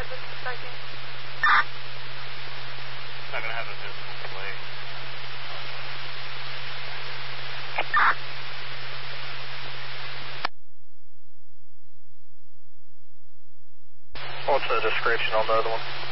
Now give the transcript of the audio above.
not going to have a visible plate. What's the description on the other one?